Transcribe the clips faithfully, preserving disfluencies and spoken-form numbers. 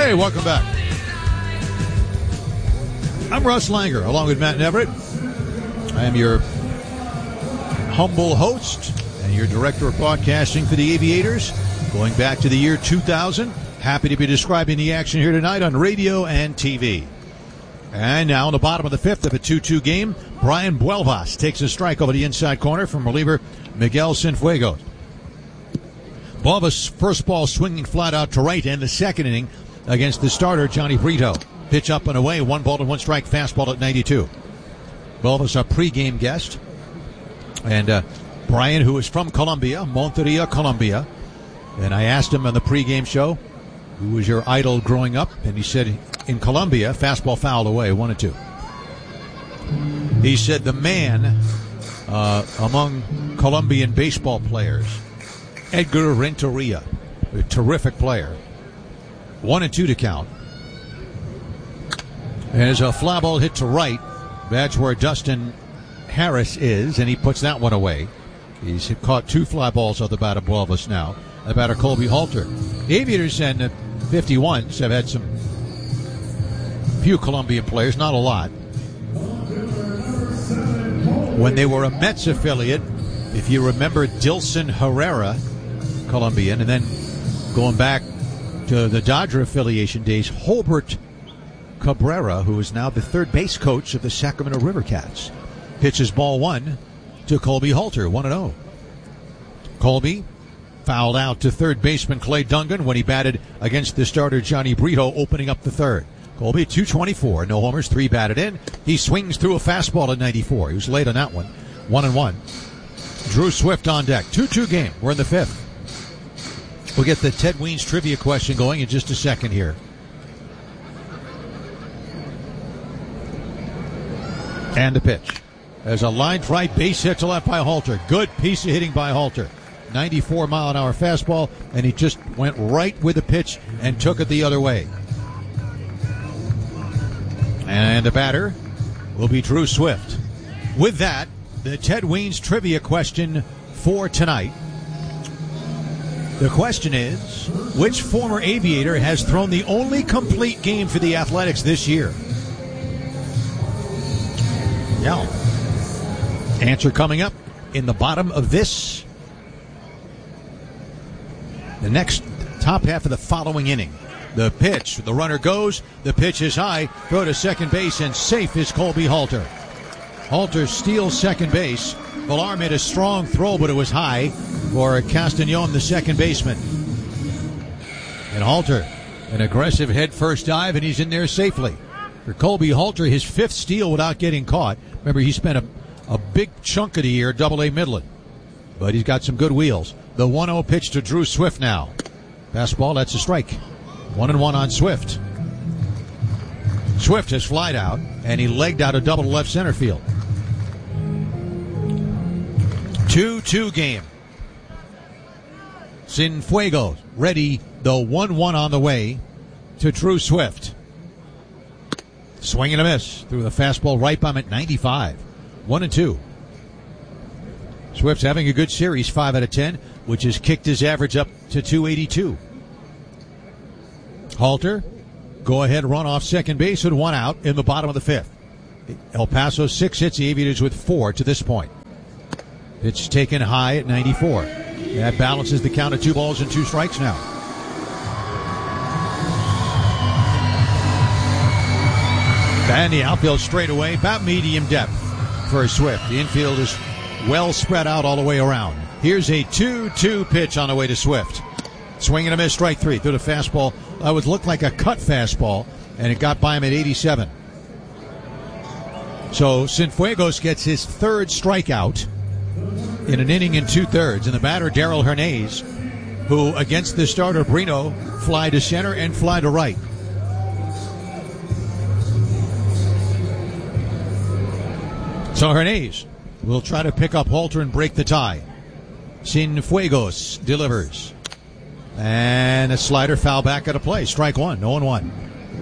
Hey, welcome back. I'm Russ Langer, along with Matt Neverett. I am your humble host and your director of broadcasting for the Aviators, going back to the year two thousand. Happy to be describing the action here tonight on radio and T V. And now in the bottom of the fifth of a two two game, Brian Buelvas takes a strike over the inside corner from reliever Miguel Cienfuegos. Buelvas' first ball swinging flat out to right in the second inning against the starter Johnny Brito. Pitch up and away, one ball and one strike, fastball at ninety-two. Buelvas, our pregame guest. And uh, Brian, who is from Colombia, Monteria, Colombia. And I asked him on the pregame show, who was your idol growing up? And he said, in Colombia, fastball fouled away, one and two. He said the man uh, among Colombian baseball players, Edgar Renteria, a terrific player. One and two to count. And there's a fly ball hit to right. That's where Dustin Harris is, and he puts that one away. He's caught two fly balls off the bat of Buelvas now. The batter, Colby Halter. The Aviators and the fifty-ones have had some few Colombian players, not a lot. When they were a Mets affiliate, if you remember Dilson Herrera, Colombian, and then going back to the Dodger affiliation days, Holbert Cabrera, who is now the third base coach of the Sacramento River Cats, pitches ball one to Colby Halter, one and oh. Colby fouled out to third baseman Clay Dungan when he batted against the starter Johnny Brito, opening up the third. Colby, two twenty-four, no homers, three batted in. He swings through a fastball at ninety-four. He was late on that one. One and one. Drew Swift on deck. two two game. We're in the fifth. We'll get the Ted Weens trivia question going in just a second here. And the pitch. There's a line right base hit to left by Halter. Good piece of hitting by Halter. ninety-four mile an hour fastball, and he just went right with the pitch and took it the other way. And the batter will be Drew Swift. With that, the Ted Weens trivia question for tonight. The question is, which former Aviator has thrown the only complete game for the Athletics this year? Yeah. Answer coming up in the bottom of this. The next top half of the following inning. The pitch, the runner goes, the pitch is high, throw to second base, and safe is Colby Halter. Halter steals second base. Villar made a strong throw, but it was high for Castañon, the second baseman. And Halter, an aggressive head first dive, and he's in there safely. For Colby Halter, his fifth steal without getting caught. Remember, he spent a, a big chunk of the year double A Midland. But he's got some good wheels. The one oh pitch to Drew Swift now. Fastball, that's a strike. One and one on Swift. Swift has flied out, and he legged out a double to left center field. two two game. Cienfuegos ready, the one one on the way to Drew Swift. Swing and a miss through the fastball right by him at ninety-five. One and two. Swift's having a good series, five out of ten, which has kicked his average up to two eighty-two. Halter, go ahead run off second base with one out in the bottom of the fifth. El Paso six hits, the Aviators with four to this point. Pitch taken high at ninety-four. That balances the count of two balls and two strikes now. And the outfield straight away, about medium depth for Swift. The infield is well spread out all the way around. Here's a two two pitch on the way to Swift. Swing and a miss, strike three. Through the fastball. That would look like a cut fastball, and it got by him at eighty-seven. So Cienfuegos gets his third strikeout in an inning and two-thirds. And the batter, Darrell Hernandez, who against the starter Brito, fly to center and fly to right. So Hernandez will try to pick up Halter and break the tie. Cienfuegos delivers. And a slider foul back at a play. Strike one, no and one.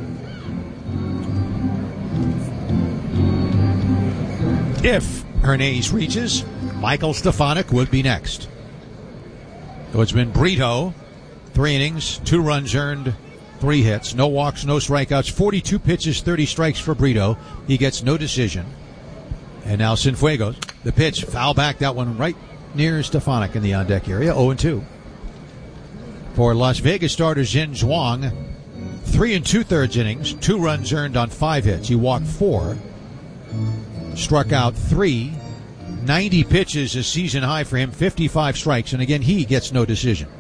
If Hernandez reaches, Michael Stefanik would be next. So it's been Brito, three innings, two runs earned, three hits, no walks, no strikeouts, forty-two pitches, thirty strikes for Brito. He gets no decision. And now Cienfuegos, the pitch, foul back, that one right near Stefanik in the on-deck area, oh and two. For Las Vegas starter Zhen Zhuang, three and two-thirds innings, two runs earned on five hits. He walked four, struck out three, ninety pitches, a season high for him, fifty-five strikes, and again, he gets no decision.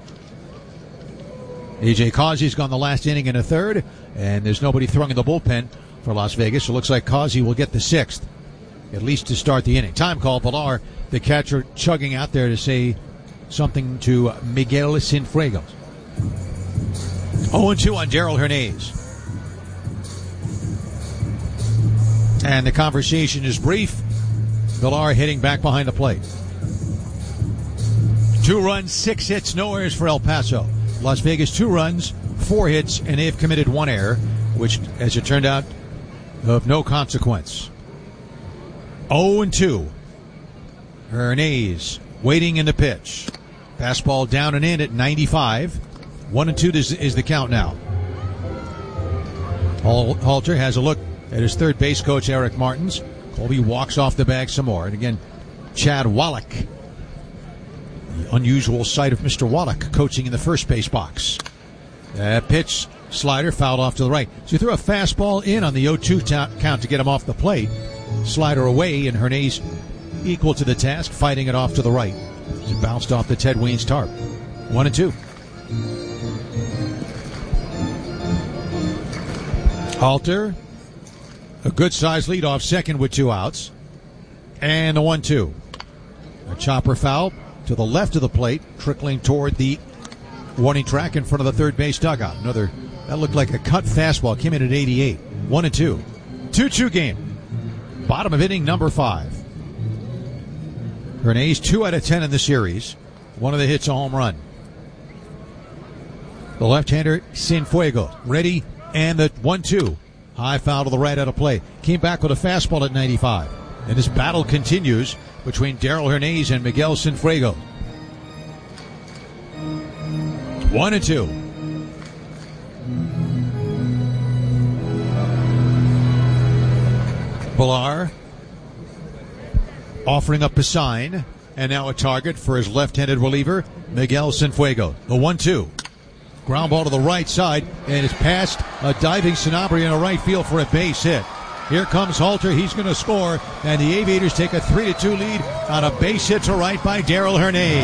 A J Causey's gone the last inning and a third, and there's nobody throwing in the bullpen for Las Vegas. It looks like Causey will get the sixth, at least to start the inning. Time call. Villar, the catcher, chugging out there to say something to Miguel Cienfuegos. oh and two on Darell Hernaiz. And the conversation is brief. Villar hitting back behind the plate. Two runs, six hits, no errors for El Paso. Las Vegas, two runs, four hits, and they've committed one error, which, as it turned out, of no consequence. oh and two. Hernaiz waiting in the pitch. Fastball down and in at ninety-five. One and two is, is the count now. Halter has a look at his third base coach, Eric Martins. Colby walks off the bag some more. And again, Chad Wallach. The unusual sight of Mister Wallach coaching in the first base box. That pitch, slider fouled off to the right. So you threw a fastball in on the oh two ta- count to get him off the plate. Slider away, and Hernaiz equal to the task, fighting it off to the right. It bounced off the Ted Weens tarp. One and two. Halter, a good-sized lead off second with two outs. And the one two. A chopper foul to the left of the plate, trickling toward the warning track in front of the third base dugout. Another, that looked like a cut fastball, came in at eighty-eight. One and two. two two game. Bottom of inning number five. Hernaiz, two out of ten in the series. One of the hits, a home run. The left-hander, Cienfuegos, ready, and the one two. High foul to the right out of play. Came back with a fastball at ninety-five. And this battle continues between Darell Hernaiz and Miguel Cienfuegos. One and two. Villar offering up a sign, and now a target for his left-handed reliever, Miguel Cienfuegos. The one two. Ground ball to the right side, and it's past a diving Sanabria in a right field for a base hit. Here comes Halter. He's going to score, and the Aviators take a three to two lead on a base hit to right by Darell Hernaiz.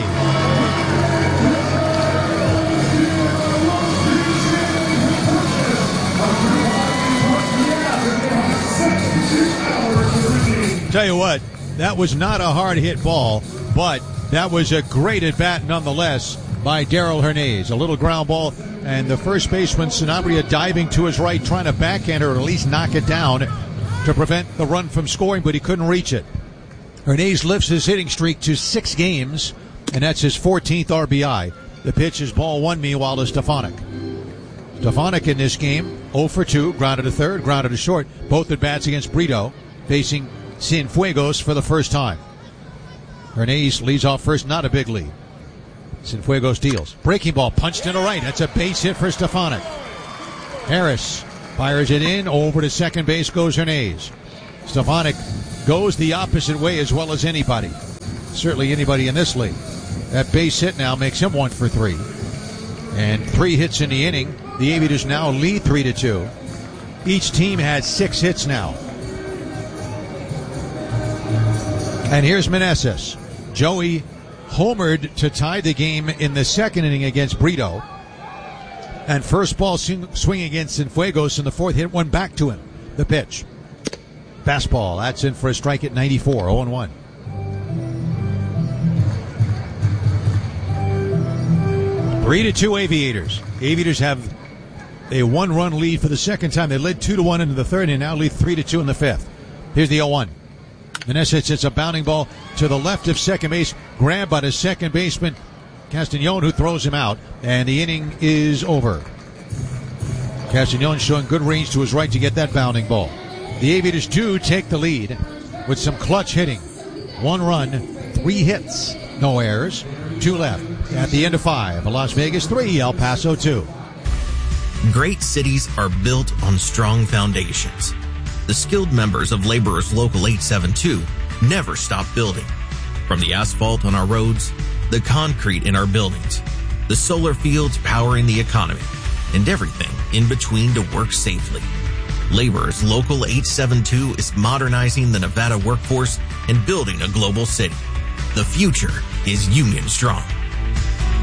Tell you what, that was not a hard hit ball, but that was a great at bat nonetheless by Darell Hernaiz. A little ground ball, and the first baseman Sanabria diving to his right, trying to backhand or at least knock it down to prevent the run from scoring, but he couldn't reach it. Hernaiz lifts his hitting streak to six games, and that's his fourteenth R B I. The pitch is ball one, meanwhile, to Stefanik. Stefanik in this game, oh for two, grounded to third, grounded to short, both at bats against Brito, facing Cienfuegos for the first time. Hernaiz leads off first, not a big lead. Cienfuegos deals. Breaking ball punched into right. That's a base hit for Stefanik. Harris fires it in. Over to second base goes Hernaiz. Stefanik goes the opposite way as well as anybody. Certainly anybody in this league. That base hit now makes him one for three. And three hits in the inning. The Aviators now lead three to two. Each team has six hits now. And here's Meneses. Joey homered to tie the game in the second inning against Brito. And first ball swing, swing against Cienfuegos in the fourth, hit one back to him. The pitch. Fastball. That's in for a strike at ninety-four. oh and one. Three to two Aviators. Aviators have a one-run lead for the second time. They led two to one into the third and now lead three to two in the fifth. Here's the oh one. Meneses hits a bounding ball to the left of second base, grabbed by the second baseman, Castañon, who throws him out, and the inning is over. Castañon showing good range to his right to get that bounding ball. The Aviators do take the lead with some clutch hitting. One run, three hits, no errors, two left. At the end of five, Las Vegas three, El Paso two. Great cities are built on strong foundations. The skilled members of Laborers Local eight seven two never stop building. From the asphalt on our roads, the concrete in our buildings, the solar fields powering the economy, and everything in between to work safely. Laborers Local eight seven two is modernizing the Nevada workforce and building a global city. The future is Union Strong.